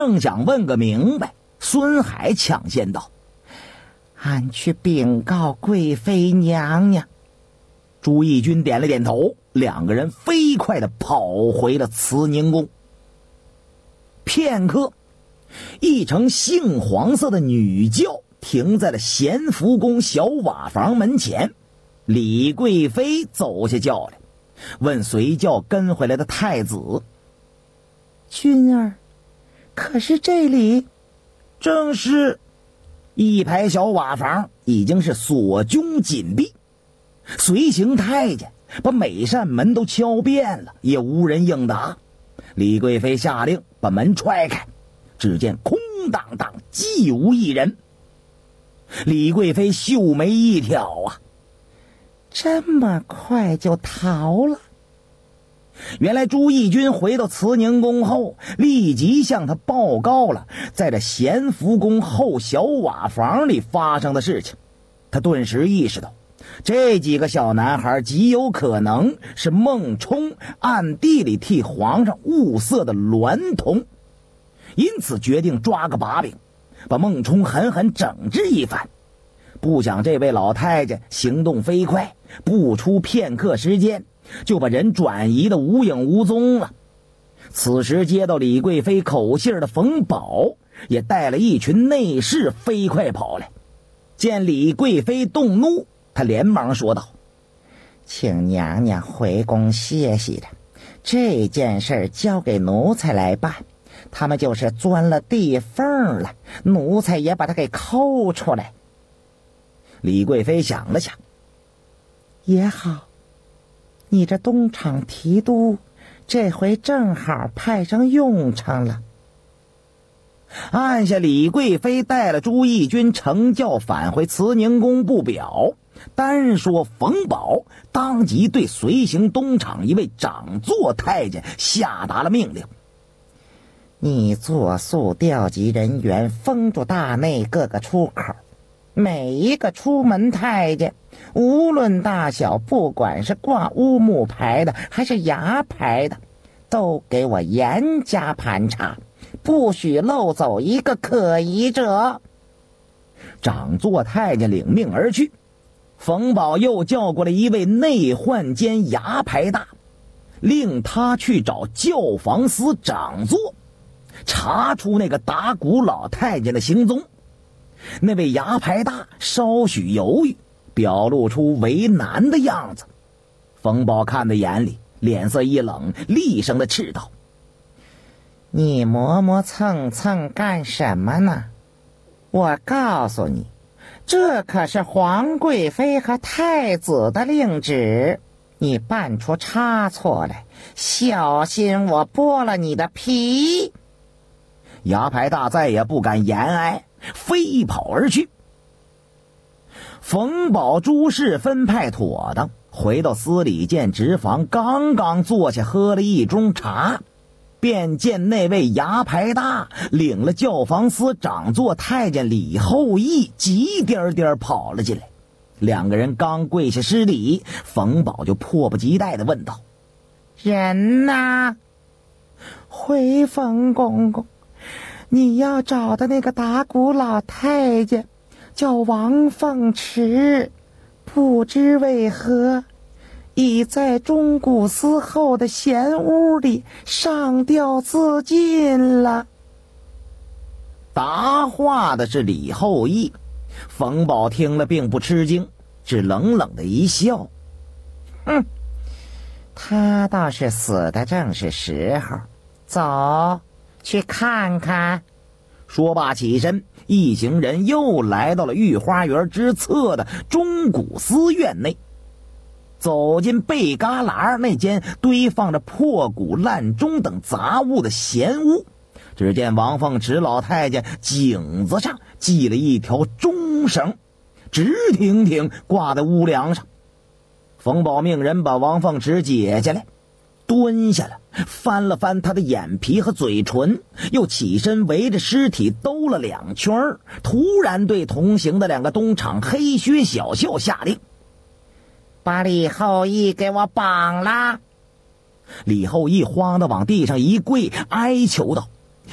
正想问个明白，孙海抢先道：“ 俺去禀告贵妃娘娘。” 朱翊钧点了点头，两个人飞快地跑回了慈宁宫。片刻，一乘杏黄色的女轿停在了咸福宫小瓦房门前。李贵妃走下轿来，问随轿跟回来的太子：“ 君儿，可是这里？”“ 正是。”一排小瓦房已经是锁炯紧闭，随行太监把每扇门都敲遍了，也无人应答。李贵妃下令把门踹开，只见空荡荡，寂无一人。李贵妃秀眉一挑啊， 这么快就逃了？ 原来朱翊钧回到慈宁宫后，立即向他报告了在这咸福宫后小瓦房里发生的事情。他顿时意识到，这几个小男孩极有可能是孟冲暗地里替皇上物色的娈童，因此决定抓个把柄，把孟冲狠狠整治一番。不想这位老太监行动飞快，不出片刻时间就把人转移的无影无踪了。此时接到李贵妃口信的冯宝也带了一群内侍飞快跑来，见李贵妃动怒，他连忙说道：“ 请娘娘回宫歇息着，这件事交给奴才来办。他们就是钻了地缝了，奴才也把他给抠出来。” 李贵妃想了想， 也好，你这东厂提督这回正好派上用场了。 按下李贵妃带了朱翊钧乘轿返回慈宁宫不表，单说冯宝当即对随行东厂一位掌座太监下达了命令：“ 你作速调集人员，封住大内各个出口，每一个出门太监，无论大小，不管是挂乌木牌的还是牙牌的，都给我严加盘查，不许漏走一个可疑者。” 掌座太监领命而去。冯宝又叫过来一位内宦兼牙牌大，令他去找教坊司掌座，查出那个打鼓老太监的行踪。那位牙牌大稍许犹豫，表露出为难的样子。冯宝看在眼里，脸色一冷，厉声的斥道：“ 你磨磨蹭蹭干什么呢？我告诉你，这可是皇贵妃和太子的令旨，你办出差错来，小心我剥了你的皮。” 牙牌大再也不敢言哀，飞跑而去。冯宝诸事分派妥当，回到司礼监直房，刚刚坐下喝了一盅茶，便见那位牙牌大领了教坊司掌座太监李后义急颠颠跑了进来。两个人刚跪下施礼，冯宝就迫不及待地问道：“ 人呢？”“回冯公公，你要找的那个打鼓老太监叫王凤池，不知为何已在中古司后的闲屋里上吊自尽了。” 答话的是李后义。冯宝听了并不吃惊，只冷冷的一笑：“ 他倒是死的正是时候，走去看看。” 说罢起身，一行人又来到了御花园之侧的钟鼓司院内。走进背旮旯那间堆放着破鼓烂钟等杂物的闲屋，只见王凤池老太监颈子上系了一条钟绳，直挺挺挂在屋梁上。冯宝命人把王凤池解下来，蹲下来翻了翻他的眼皮和嘴唇，又起身围着尸体兜了2圈，突然对同行的2个东厂黑靴小校下令：“ 把李后义给我绑了！” 李后义慌得往地上一跪，哀求道：“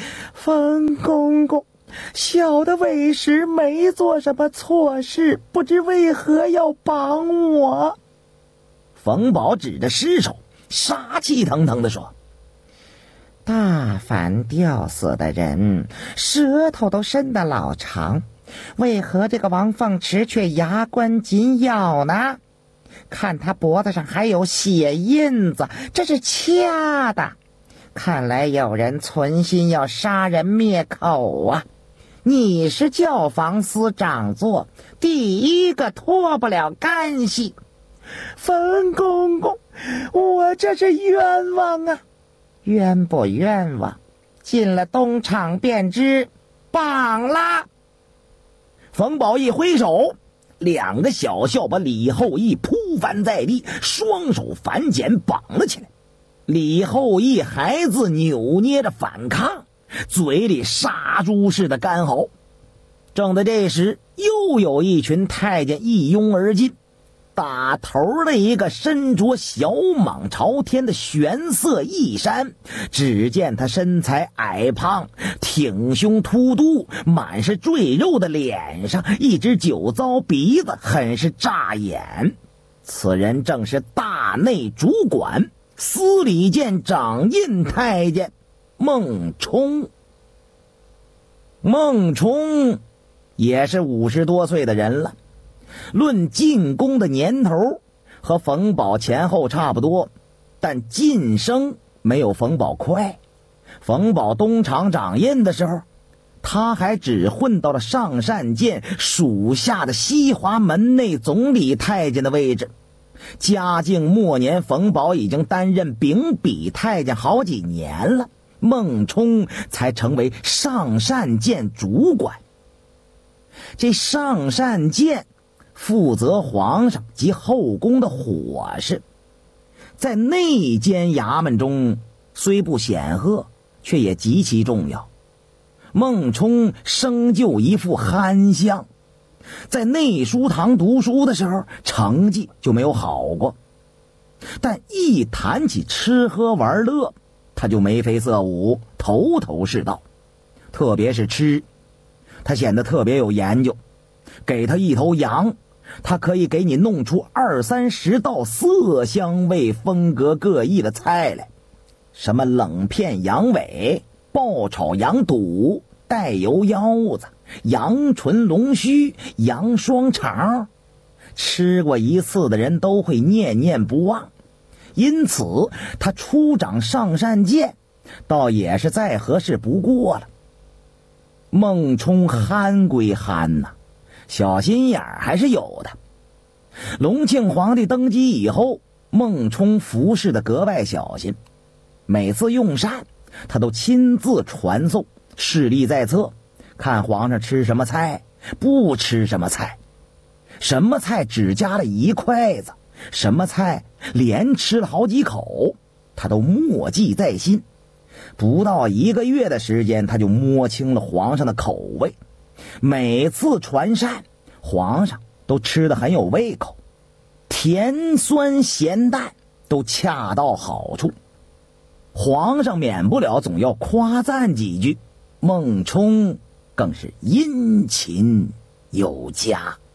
冯公公，小的为师没做什么错事，不知为何要绑我。 冯宝指着尸首，杀气腾腾地说： 大凡吊死的人，舌头都伸得老长，为何这个王凤池却牙关紧咬呢？看他脖子上还有血印子，这是掐的。看来有人存心要杀人灭口啊！你是教坊司长做，第一个脱不了干系。冯公公，我这是冤枉啊！冤不冤枉，进了东厂便知。绑了！ 冯宝义挥手，两个小校把李后义扑翻在地，双手反剪绑了起来。李后义还自扭捏着反抗，嘴里杀猪似的干嚎。正在这时，又有一群太监一拥而进，打头的一个身着小蟒朝天的玄色衣衫，只见他身材矮胖，挺胸凸肚，满是赘肉的脸上一只酒糟鼻子，很是扎眼。此人正是大内主管司礼监掌印太监孟冲。孟冲也是50多岁的人了，论进宫的年头和冯宝前后差不多，但晋升没有冯宝快。冯宝东厂掌印的时候，他还只混到了上善监属下的西华门内总理太监的位置。嘉靖末年，冯宝已经担任秉笔太监好几年了，孟冲才成为上善监主管。这上善监负责皇上及后宫的伙食，在内监衙门中虽不显赫，却也极其重要。孟冲生就一副憨相，在内书堂读书的时候成绩就没有好过，但一谈起吃喝玩乐，他就眉飞色舞，头头是道。特别是吃，他显得特别有研究。给他一头羊，他可以给你弄出20-30道色香味风格各异的菜来，什么冷片羊尾、爆炒羊肚、带油腰子、羊唇龙须、羊双肠，吃过一次的人都会念念不忘。因此他出掌上善监倒也是再合适不过了。孟冲憨归憨呐，小心眼还是有的。隆庆皇帝登基以后，孟冲服侍的格外小心，每次用膳他都亲自传授，事例在侧，看皇上吃什么菜，不吃什么菜，什么菜只夹了一筷子，什么菜连吃了好几口，他都默记在心。不到1个月的时间，他就摸清了皇上的口味，每次传膳皇上都吃得很有胃口，甜酸咸淡都恰到好处，皇上免不了总要夸赞几句，孟冲更是殷勤有加。